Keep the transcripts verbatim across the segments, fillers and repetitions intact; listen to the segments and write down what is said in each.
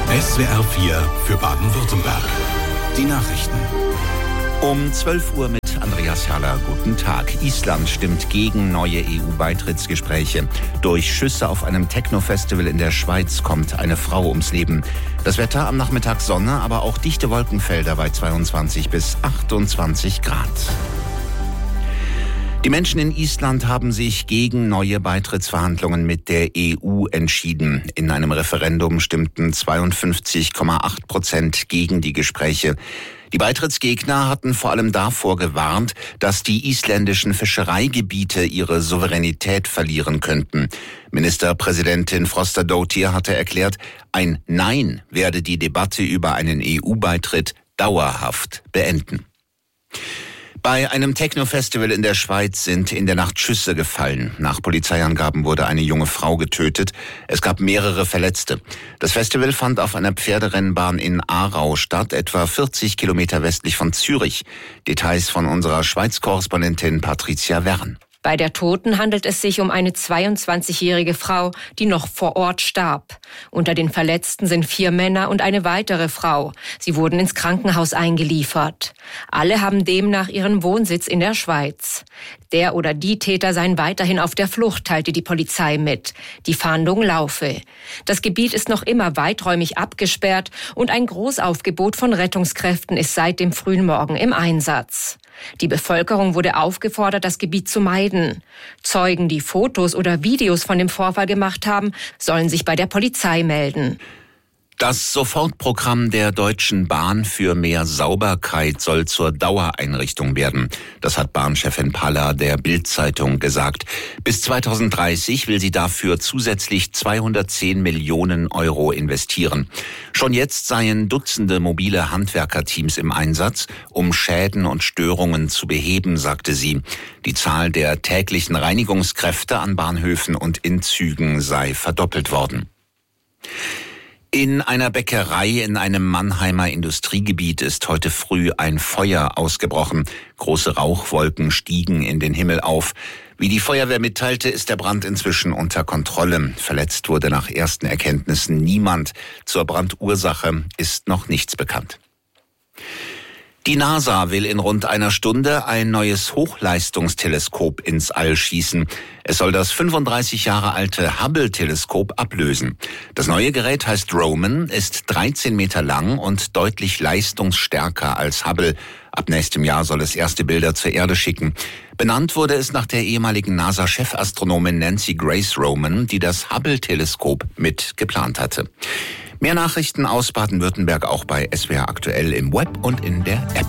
S W R vier für Baden-Württemberg. Die Nachrichten. Um zwölf Uhr mit Andreas Herrler. Guten Tag. Island stimmt gegen neue E U-Beitrittsgespräche. Durch Schüsse auf einem Techno-Festival in der Schweiz kommt eine Frau ums Leben. Das Wetter am Nachmittag Sonne, aber auch dichte Wolkenfelder bei zweiundzwanzig bis achtundzwanzig Grad. Die Menschen in Island haben sich gegen neue Beitrittsverhandlungen mit der E U entschieden. In einem Referendum stimmten zweiundfünfzig Komma acht Prozent gegen die Gespräche. Die Beitrittsgegner hatten vor allem davor gewarnt, dass die isländischen Fischereigebiete ihre Souveränität verlieren könnten. Ministerpräsidentin Frostadóttir hatte erklärt, ein Nein werde die Debatte über einen E U-Beitritt dauerhaft beenden. Bei einem Techno-Festival in der Schweiz sind in der Nacht Schüsse gefallen. Nach Polizeiangaben wurde eine junge Frau getötet. Es gab mehrere Verletzte. Das Festival fand auf einer Pferderennbahn in Aarau statt, etwa vierzig Kilometer westlich von Zürich. Details von unserer Schweiz-Korrespondentin Patricia Wern. Bei der Toten handelt es sich um eine zweiundzwanzigjährige Frau, die noch vor Ort starb. Unter den Verletzten sind vier Männer und eine weitere Frau. Sie wurden ins Krankenhaus eingeliefert. Alle haben demnach ihren Wohnsitz in der Schweiz. Der oder die Täter seien weiterhin auf der Flucht, teilte die Polizei mit. Die Fahndung laufe. Das Gebiet ist noch immer weiträumig abgesperrt und ein Großaufgebot von Rettungskräften ist seit dem frühen Morgen im Einsatz. Die Bevölkerung wurde aufgefordert, das Gebiet zu meiden. Zeugen, die Fotos oder Videos von dem Vorfall gemacht haben, sollen sich bei der Polizei melden. Das Sofortprogramm der Deutschen Bahn für mehr Sauberkeit soll zur Dauereinrichtung werden. Das hat Bahnchefin Palla der Bild-Zeitung gesagt. Bis zweitausenddreißig will sie dafür zusätzlich zweihundertzehn Millionen Euro investieren. Schon jetzt seien Dutzende mobile Handwerkerteams im Einsatz, um Schäden und Störungen zu beheben, sagte sie. Die Zahl der täglichen Reinigungskräfte an Bahnhöfen und in Zügen sei verdoppelt worden. In einer Bäckerei in einem Mannheimer Industriegebiet ist heute früh ein Feuer ausgebrochen. Große Rauchwolken stiegen in den Himmel auf. Wie die Feuerwehr mitteilte, ist der Brand inzwischen unter Kontrolle. Verletzt wurde nach ersten Erkenntnissen niemand. Zur Brandursache ist noch nichts bekannt. Die NASA will in rund einer Stunde ein neues Hochleistungsteleskop ins All schießen. Es soll das fünfunddreißig Jahre alte Hubble-Teleskop ablösen. Das neue Gerät heißt Roman, ist dreizehn Meter lang und deutlich leistungsstärker als Hubble. Ab nächstem Jahr soll es erste Bilder zur Erde schicken. Benannt wurde es nach der ehemaligen NASA-Chefastronomin Nancy Grace Roman, die das Hubble-Teleskop mit geplant hatte. Mehr Nachrichten aus Baden-Württemberg auch bei S W R aktuell im Web und in der App.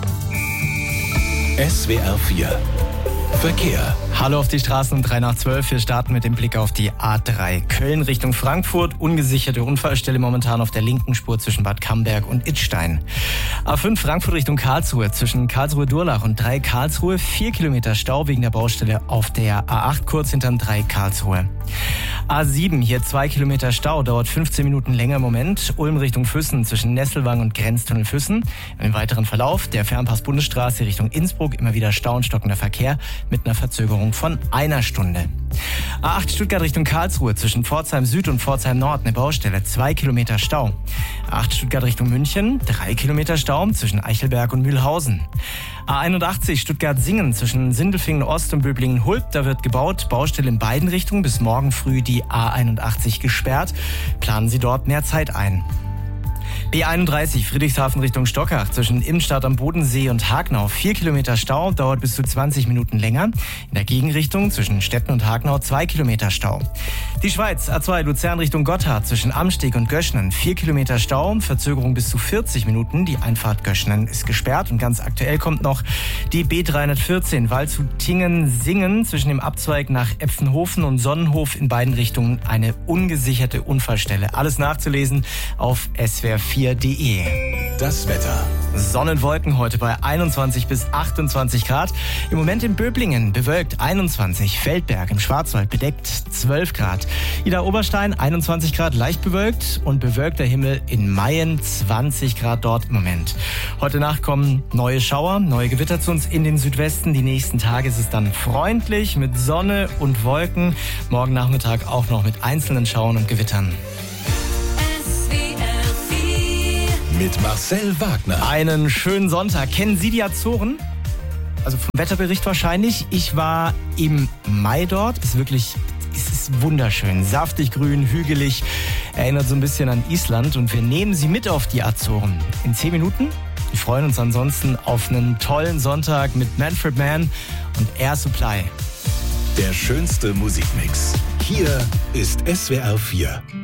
S W R vier Verkehr. Hallo auf die Straßen um drei nach zwölf. Wir starten mit dem Blick auf die A drei Köln Richtung Frankfurt. Ungesicherte Unfallstelle momentan auf der linken Spur zwischen Bad Camberg und Idstein. A fünf Frankfurt Richtung Karlsruhe zwischen Karlsruhe-Durlach und drei Karlsruhe. Vier Kilometer Stau wegen der Baustelle auf der A acht kurz hinterm drei Karlsruhe. A sieben, hier zwei Kilometer Stau, dauert fünfzehn Minuten länger im Moment. Ulm Richtung Füssen zwischen Nesselwang und Grenztunnel Füssen. Im weiteren Verlauf der Fernpass Bundesstraße Richtung Innsbruck immer wieder Stau und stockender Verkehr mit einer Verzögerung von einer Stunde. A acht Stuttgart Richtung Karlsruhe zwischen Pforzheim Süd und Pforzheim Nord eine Baustelle, zwei Kilometer Stau. A acht Stuttgart Richtung München, drei Kilometer Stau zwischen Eichelberg und Mühlhausen. A einundachtzig Stuttgart-Singen zwischen Sindelfingen Ost und Böblingen-Hulb, da wird gebaut, Baustelle in beiden Richtungen, bis morgen früh die A einundachtzig gesperrt. Planen Sie dort mehr Zeit ein. B einunddreißig Friedrichshafen Richtung Stockach zwischen Immenstadt am Bodensee und Hagnau. Vier Kilometer Stau, dauert bis zu zwanzig Minuten länger. In der Gegenrichtung zwischen Stetten und Hagnau zwei Kilometer Stau. Die Schweiz, A zwei Luzern Richtung Gotthard zwischen Amsteg und Göschnen. Vier Kilometer Stau, Verzögerung bis zu vierzig Minuten. Die Einfahrt Göschnen ist gesperrt und ganz aktuell kommt noch die B dreihundertvierzehn Waldshut-Tingen-Singen zwischen dem Abzweig nach Epfenhofen und Sonnenhof in beiden Richtungen eine ungesicherte Unfallstelle. Alles nachzulesen auf S W R vier punkt de. Das Wetter. Sonnenwolken heute bei einundzwanzig bis achtundzwanzig Grad. Im Moment in Böblingen bewölkt einundzwanzig, Feldberg im Schwarzwald bedeckt zwölf Grad. Ida Oberstein einundzwanzig Grad leicht bewölkt und bewölkter Himmel in Mayen zwanzig Grad dort im Moment. Heute Nacht kommen neue Schauer, neue Gewitter zu uns in den Südwesten. Die nächsten Tage ist es dann freundlich mit Sonne und Wolken. Morgen Nachmittag auch noch mit einzelnen Schauern und Gewittern. S W R vier mit Marcel Wagner. Einen schönen Sonntag. Kennen Sie die Azoren? Also vom Wetterbericht wahrscheinlich. Ich war im Mai dort. Ist wirklich, es ist wunderschön. Saftig grün, hügelig. Erinnert so ein bisschen an Island. Und wir nehmen Sie mit auf die Azoren. In zehn Minuten. Wir freuen uns ansonsten auf einen tollen Sonntag mit Manfred Mann und Air Supply. Der schönste Musikmix. Hier ist S W R vier.